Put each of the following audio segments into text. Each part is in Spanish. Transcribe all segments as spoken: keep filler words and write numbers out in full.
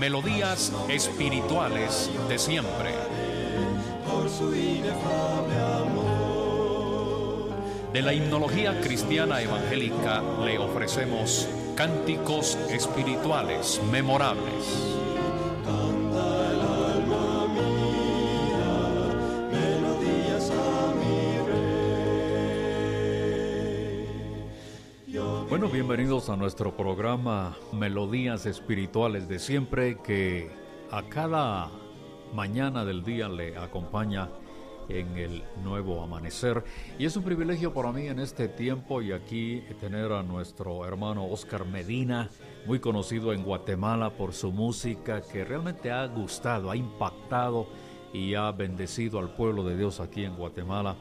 melodías espirituales de siempre. Por su inefable amor. De la himnología cristiana evangélica le ofrecemos cánticos espirituales memorables. Canta el alma mía, melodías a mi rey. Yo Bueno, bienvenidos a nuestro programa Melodías Espirituales de Siempre, que a cada mañana del día le acompaña en el nuevo amanecer. Y es un privilegio para mí en este tiempo y aquí tener a nuestro hermano Oscar Medina, muy conocido en Guatemala por su música que realmente ha gustado, ha impactado y ha bendecido al pueblo de Dios aquí en Guatemala.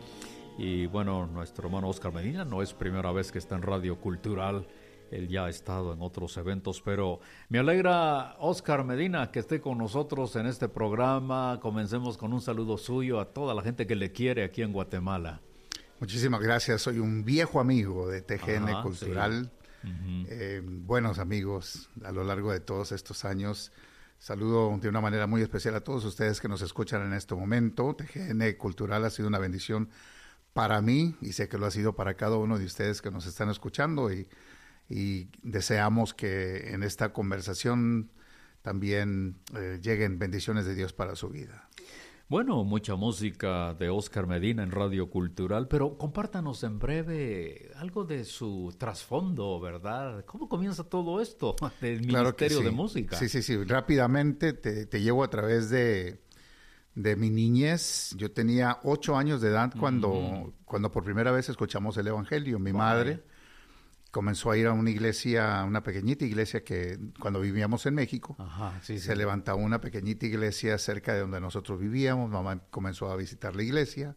Y bueno, nuestro hermano Oscar Medina no es primera vez que está en Radio Cultural. Él ya ha estado en otros eventos, pero me alegra, Oscar Medina, que esté con nosotros en este programa. Comencemos con un saludo suyo a toda la gente que le quiere aquí en Guatemala. Muchísimas gracias. Soy un viejo amigo de T G N Ajá, Cultural. Sí. Uh-huh. Eh, buenos amigos a lo largo de todos estos años. Saludo de una manera muy especial a todos ustedes que nos escuchan en este momento. T G N Cultural ha sido una bendición para mí y sé que lo ha sido para cada uno de ustedes que nos están escuchando, y y deseamos que en esta conversación también eh, lleguen bendiciones de Dios para su vida. Bueno, mucha música de Oscar Medina en Radio Cultural, pero compártanos en breve algo de su trasfondo, ¿verdad? ¿Cómo comienza todo esto del Claro Ministerio sí. de Música? Sí, sí, sí. Rápidamente te, te llevo a través de, de mi niñez. Yo tenía ocho años de edad cuando, uh-huh. cuando por primera vez escuchamos el Evangelio. Mi wow. madre comenzó a ir a una iglesia, una pequeñita iglesia que cuando vivíamos en México, Ajá, sí, se sí. levantaba una pequeñita iglesia cerca de donde nosotros vivíamos. Mamá comenzó a visitar la iglesia.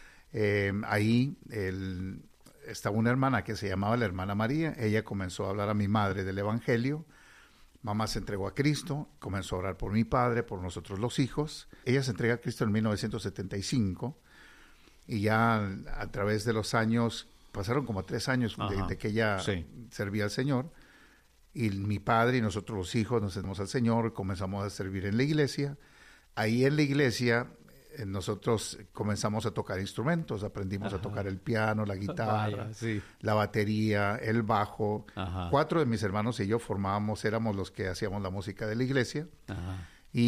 Eh, ahí el, estaba una hermana que se llamaba la hermana María. Ella comenzó a hablar a mi madre del Evangelio. Mamá se entregó a Cristo, comenzó a orar por mi padre, por nosotros los hijos. Ella se entrega a Cristo en mil novecientos setenta y cinco y ya a través de los años, pasaron como tres años de, de que ella sí. servía al Señor, y mi padre y nosotros los hijos nos entregamos al Señor, comenzamos a servir en la iglesia. Ahí en la iglesia eh, nosotros comenzamos a tocar instrumentos, aprendimos Ajá. a tocar el piano, la guitarra, Vaya, sí. la batería, el bajo. Ajá. Cuatro de mis hermanos y yo formábamos, éramos los que hacíamos la música de la iglesia. Ajá.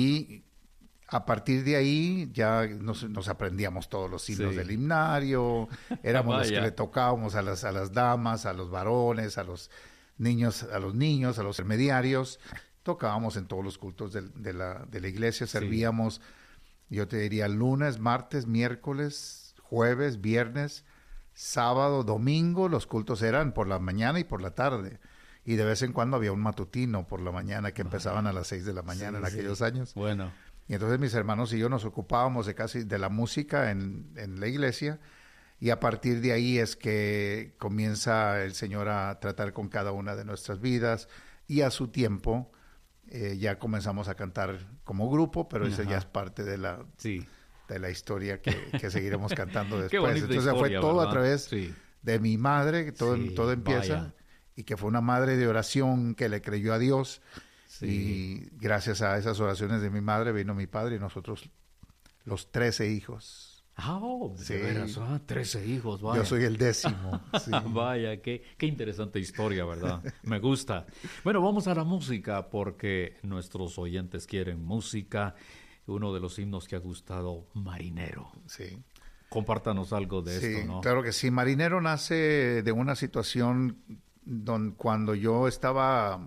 Y a partir de ahí ya nos, nos aprendíamos todos los himnos sí. del himnario, éramos los que le tocábamos a las, a las damas, a los varones, a los niños, a los niños, a los intermediarios. Tocábamos en todos los cultos de, de, la, de la iglesia, servíamos, sí. yo te diría, lunes, martes, miércoles, jueves, viernes, sábado, domingo. Los cultos eran por la mañana y por la tarde. Y de vez en cuando había un matutino por la mañana que empezaban a las seis de la mañana sí, en aquellos sí. años. Bueno. Y entonces mis hermanos y yo nos ocupábamos de casi de la música en, en la iglesia, y a partir de ahí es que comienza el Señor a tratar con cada una de nuestras vidas, y a su tiempo eh, ya comenzamos a cantar como grupo, pero Ajá. eso ya es parte de la, sí. de la historia que, que seguiremos cantando después. Qué bonita entonces historia, fue todo ¿verdad? a través sí. de mi madre, que todo, sí, todo empieza, vaya. y que fue una madre de oración que le creyó a Dios. Sí. Y gracias a esas oraciones de mi madre vino mi padre y nosotros los trece hijos. Ah, oh, sí. veras, ah, trece hijos, vaya. Yo soy el décimo. Sí. Vaya, qué, qué interesante historia, ¿verdad? Me gusta. Bueno, vamos a la música porque nuestros oyentes quieren música. Uno de los himnos que ha gustado, Marinero. Sí. Compártanos algo de sí, esto, ¿no? Claro que sí. Marinero nace de una situación donde cuando yo estaba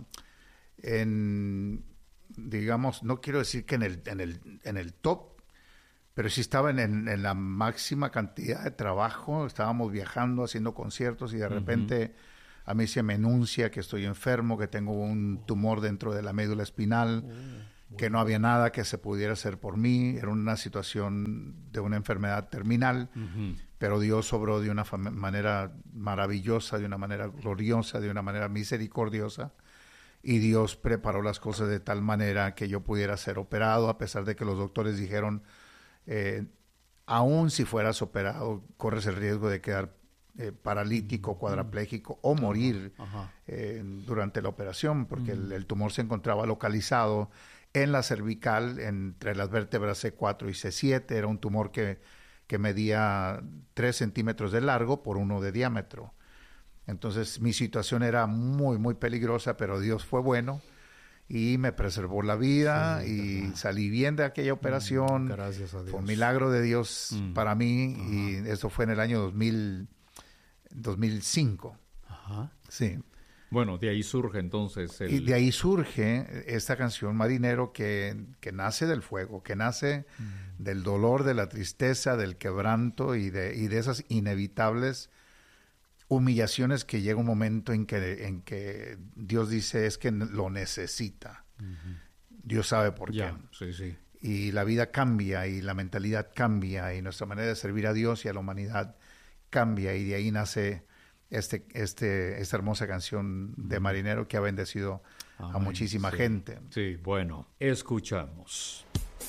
en, digamos, no quiero decir que en el, en el, en el top, pero sí estaba en, en, en la máxima cantidad de trabajo. Estábamos viajando, haciendo conciertos, y de repente uh-huh. a mí se me anuncia que estoy enfermo, que tengo un tumor dentro de la médula espinal, uh, bueno. que no había nada que se pudiera hacer por mí. Era una situación de una enfermedad terminal, uh-huh. pero Dios obró de una fam- manera maravillosa, de una manera gloriosa, de una manera misericordiosa. Y Dios preparó las cosas de tal manera que yo pudiera ser operado, a pesar de que los doctores dijeron, eh, aún si fueras operado, corres el riesgo de quedar eh, paralítico, cuadraplégico o morir Ajá. Eh, durante la operación, porque uh-huh. el, el tumor se encontraba localizado en la cervical, entre las vértebras C cuatro y C siete. Era un tumor que, que medía tres centímetros de largo por uno de diámetro. Entonces mi situación era muy, muy peligrosa, pero Dios fue bueno y me preservó la vida, sí, y verdad. Salí bien de aquella operación. Gracias a Dios. Fue un milagro de Dios mm. para mí. Ajá. Y eso fue en el año dos mil, dos mil cinco. Ajá. Sí. Bueno, de ahí surge entonces el... Y de ahí surge esta canción Marinero que, que nace del fuego, que nace mm. del dolor, de la tristeza, del quebranto y de, y de esas inevitables humillaciones que llega un momento en que, en que Dios dice es que lo necesita. Uh-huh. Dios sabe por yeah, qué. Sí, sí. Y la vida cambia y la mentalidad cambia y nuestra manera de servir a Dios y a la humanidad cambia, y de ahí nace este, este, esta hermosa canción de Marinero que ha bendecido Amén. A muchísima sí. gente. Sí, bueno, escuchamos.